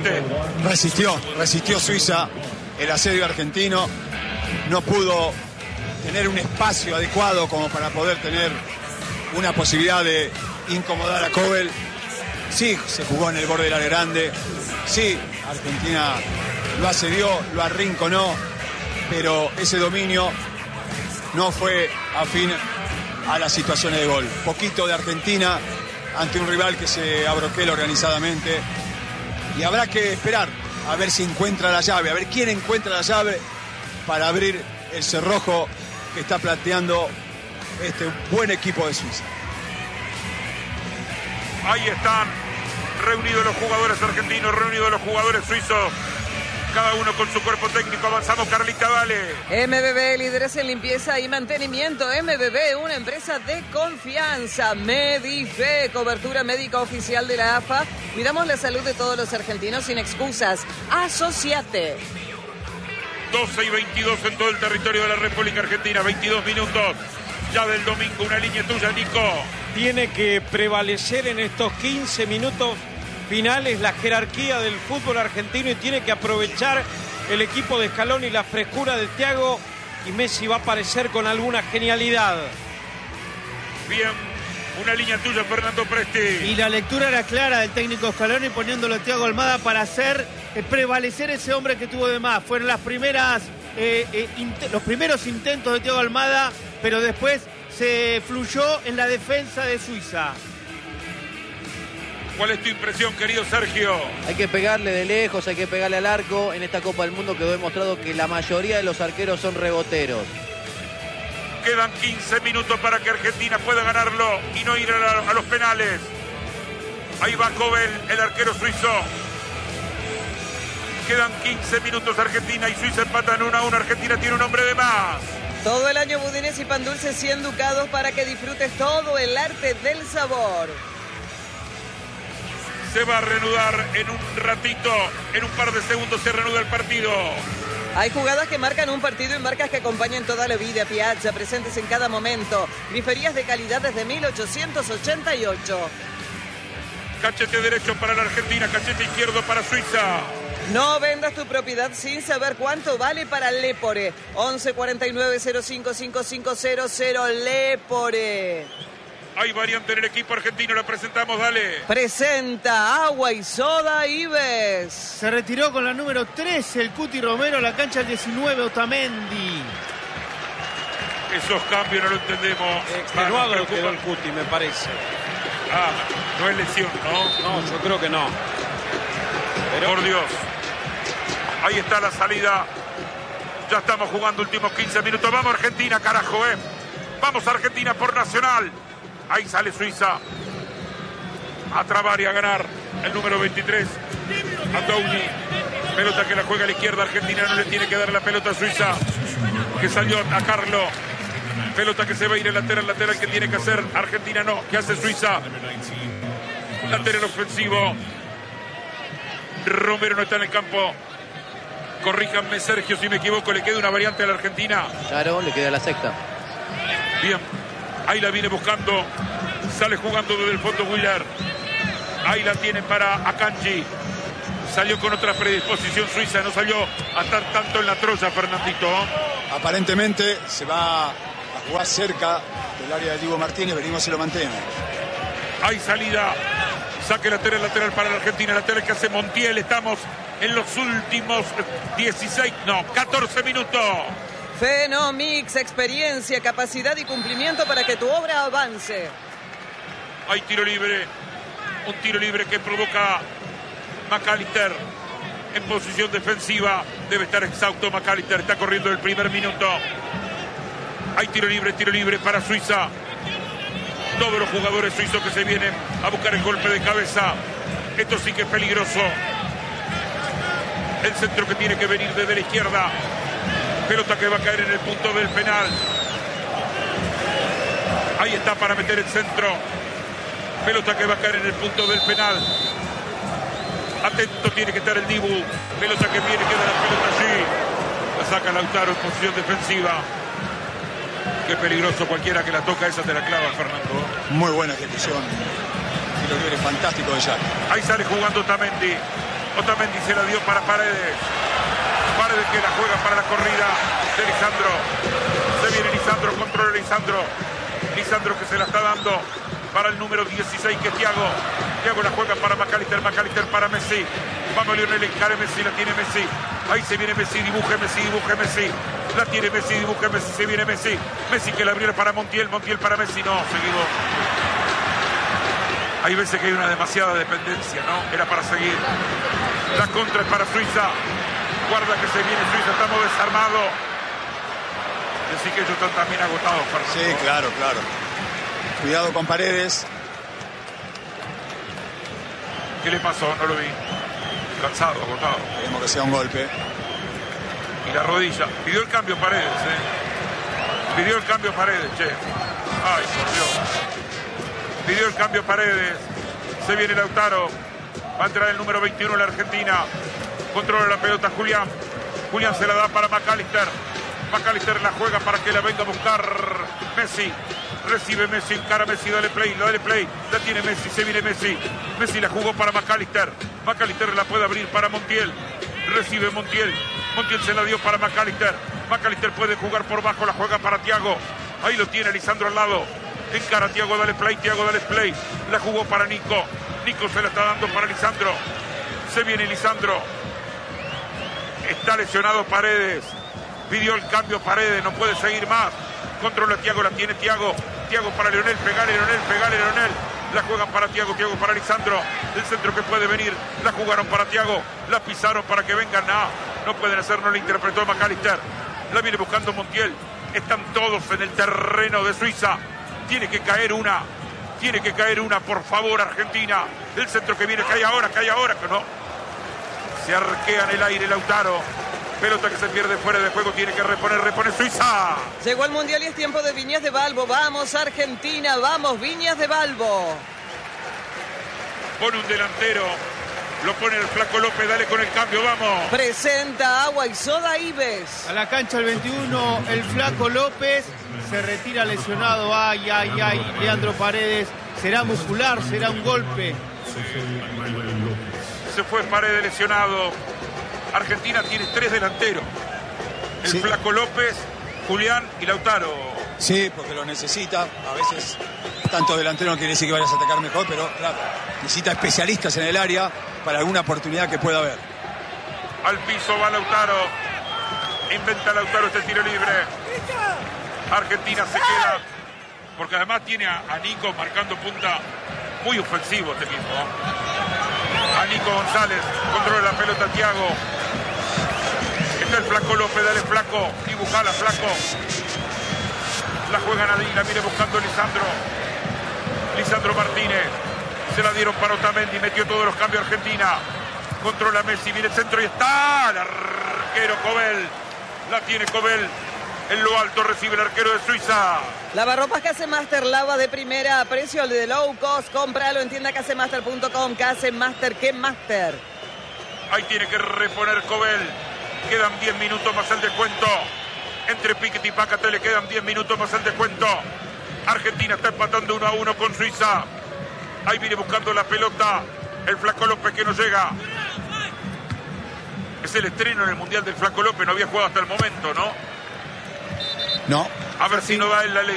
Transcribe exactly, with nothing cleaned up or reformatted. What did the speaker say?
Preste. Resistió, resistió Suiza el asedio argentino. No pudo tener un espacio adecuado como para poder tener una posibilidad de incomodar a Kobel. Sí, se jugó en el borde del área grande. Sí, Argentina lo asedió, lo arrinconó, pero ese dominio no fue afín a las situaciones de gol. Poquito de Argentina ante un rival que se abroquela organizadamente. Y habrá que esperar a ver si encuentra la llave, a ver quién encuentra la llave para abrir el cerrojo que está planteando este buen equipo de Suiza. Ahí están reunidos los jugadores argentinos, reunidos los jugadores suizos, cada uno con su cuerpo técnico. Avanzamos, Carlita, dale. M B B, líderes en limpieza y mantenimiento. M B B, una empresa de confianza. Medife, cobertura médica oficial de la A F A. Cuidamos la salud de todos los argentinos sin excusas. Asociate. doce y veintidós en todo el territorio de la República Argentina. veintidós minutos ya del domingo. Una línea tuya, Nico. Tiene que prevalecer en estos quince minutos finales la jerarquía del fútbol argentino y tiene que aprovechar el equipo de Scaloni y la frescura de Thiago, y Messi va a aparecer con alguna genialidad. Bien, una línea tuya, Fernando Presti. Y la lectura era clara del técnico Scaloni poniéndolo a Thiago Almada para hacer eh, prevalecer ese hombre que tuvo de más. Fueron las primeras, eh, eh, los primeros intentos de Thiago Almada, pero después se fluyó en la defensa de Suiza. ¿Cuál es tu impresión, querido Sergio? Hay que pegarle de lejos, hay que pegarle al arco. En esta Copa del Mundo quedó demostrado que la mayoría de los arqueros son reboteros. Quedan quince minutos para que Argentina pueda ganarlo y no ir a, la, a los penales. Ahí va Kobel, el arquero suizo. Quedan quince minutos. Argentina y Suiza empatan uno a uno. Argentina tiene un hombre de más. Todo el año budines y pan dulces cien ducados para que disfrutes todo el arte del sabor. Se va a reanudar en un ratito, en un par de segundos se reanuda el partido. Hay jugadas que marcan un partido y marcas que acompañan toda la vida. Piazza, presentes en cada momento. Griferías de calidad desde mil ochocientos ochenta y ocho. Cachete derecho para la Argentina, cachete izquierdo para Suiza. No vendas tu propiedad sin saber cuánto vale para Lepore. once cuarenta y nueve cero cinco cinco cinco cero cero Lepore. Hay variante en el equipo argentino, la presentamos, dale. Presenta Agua y Soda Ives. Se retiró con la número trece el Cuti Romero, la cancha el diecinueve Otamendi. Esos cambios no lo entendemos. Extenuado quedó el Cuti, me parece. Ah, no es lesión, ¿no? No, yo creo que no. Pero... Por Dios. Ahí está la salida. Ya estamos jugando últimos quince minutos. Vamos Argentina, carajo, ¿eh? Vamos Argentina por Nacional. Ahí sale Suiza a trabar y a ganar el número veintitrés, a Downey. Pelota que la juega a la izquierda. Argentina no le tiene que dar la pelota a Suiza, que salió a Carlo. Pelota que se va a ir el lateral, lateral que tiene que hacer Argentina, no, que hace Suiza. Lateral ofensivo. Romero no está en el campo. Corríjanme, Sergio, si me equivoco, le queda una variante a la Argentina. Claro, le queda la sexta. Bien. Ahí la viene buscando. Sale jugando desde el fondo Willer. Ahí la tiene para Akanji. Salió con otra predisposición Suiza. No salió a estar tanto en la troya, Fernandito. Aparentemente se va a jugar cerca del área de Diego Martínez. Venimos y lo mantiene. Hay salida. Saque lateral, lateral para la Argentina. Lateral que hace Montiel. Estamos en los últimos dieciséis, no, catorce minutos. Fenomix, experiencia, capacidad y cumplimiento para que tu obra avance. Hay tiro libre, un tiro libre que provoca McAllister en posición defensiva. Debe estar exhausto McAllister, está corriendo el primer minuto. Hay tiro libre, tiro libre para Suiza. Todos los jugadores suizos que se vienen a buscar el golpe de cabeza. Esto sí que es peligroso. El centro que tiene que venir desde la izquierda. Pelota que va a caer en el punto del penal. Ahí está para meter el centro. Pelota que va a caer en el punto del penal. Atento tiene que estar el Dibu. Pelota que viene, queda la pelota allí. La saca Lautaro en posición defensiva. Qué peligroso, cualquiera que la toca, esa te la clava, Fernando. Muy buena ejecución. Tiro libre fantástico de Jack. Ahí sale jugando Otamendi. Otamendi se la dio para Paredes. Paredes que la juega para la corrida de Lisandro. Se viene Lisandro, controla Lisandro. Lisandro que se la está dando para el número dieciséis, que es Thiago. Thiago la juega para McAllister, McAllister para Messi. Vamos Lionel, encare Messi, la tiene Messi. Ahí se viene Messi, dibuje Messi, dibuje Messi. La tiene Messi, dibuje Messi, se viene Messi. Messi que la abrió para Montiel, Montiel para Messi. No, seguido. Hay veces que hay una demasiada dependencia, ¿no? Era para seguir. La contra es para Suiza. Guarda que se viene Suiza, estamos desarmados. Decir que ellos están también agotados. Para sí, claro, claro. Cuidado con Paredes. ¿Qué le pasó? No lo vi. Cansado, agotado. Queremos que sea un golpe. Y la rodilla. Pidió el cambio Paredes, ¿eh? Pidió el cambio Paredes, che. Ay, por Dios. Pidió el cambio Paredes. Se viene Lautaro. Va a entrar el número veintiuno en la Argentina. Controla la pelota Julián. Julián se la da para McAllister. McAllister la juega para que la venga a buscar Messi. Recibe Messi, encara Messi, dale play, dale play. La tiene Messi, se viene Messi. Messi la jugó para McAllister. McAllister la puede abrir para Montiel. Recibe Montiel. Montiel se la dio para McAllister. McAllister puede jugar por bajo, la juega para Thiago. Ahí lo tiene Lisandro al lado. Encara Thiago, dale play, Thiago, dale play. La jugó para Nico. Nico se la está dando para Lisandro. Se viene Lisandro. Está lesionado Paredes. Pidió el cambio Paredes, no puede seguir más. Controla Thiago, la tiene Thiago. Thiago para Lionel, pegale Lionel, pegale Lionel. La juegan para Thiago, Thiago para Lisandro. El centro que puede venir, la jugaron para Thiago. La pisaron para que vengan. No, no pueden hacer, no la interpretó McAllister. La viene buscando Montiel. Están todos en el terreno de Suiza. Tiene que caer una. Tiene que caer una, por favor, Argentina. El centro que viene, cae ahora, cae ahora, que no. Se arquea en el aire Lautaro. Pelota que se pierde fuera de juego, tiene que reponer, repone Suiza. Llegó el Mundial y es tiempo de Viñas de Balbo. Vamos Argentina, vamos Viñas de Balbo. Pone un delantero, lo pone el Flaco López, dale con el cambio, vamos. Presenta Agua y Soda Ives. A la cancha el veintiuno, el Flaco López. Se retira lesionado, ay, ay, ay, Leandro Paredes. Será muscular, será un golpe. Se fue Paredes lesionado. Argentina tiene tres delanteros. El sí. Flaco López, Julián y Lautaro. Sí, porque lo necesita. A veces tanto delantero no quiere decir que vayas a atacar mejor, pero claro, necesita especialistas en el área para alguna oportunidad que pueda haber. Al piso va Lautaro. Inventa Lautaro este tiro libre. Argentina se queda. Porque además tiene a, a Nico marcando punta. Muy ofensivo este equipo. A Nico González. Controla la pelota Thiago. Está el Flaco López, dale Flaco. Dibujala Flaco. La juega Nadine, la viene buscando Lisandro. Lisandro Martínez. Se la dieron para Otamendi. Metió todos los cambios Argentina. Controla Messi, viene el centro y está. El arquero Cobel. La tiene Cobel. En lo alto recibe el arquero de Suiza. Lavarropas Casemaster, lava de primera, precio de low cost. Cómpralo en tienda casemaster punto com. Casemaster, ¿qué master? Ahí tiene que reponer Cobel. Quedan diez minutos más el descuento. Entre Piquet y Pácate le quedan diez minutos más el descuento. Argentina está empatando uno a uno con Suiza. Ahí viene buscando la pelota el Flaco López, que no llega. Es el estreno en el Mundial del Flaco López. No había jugado hasta el momento, ¿no? No. A ver si no da en la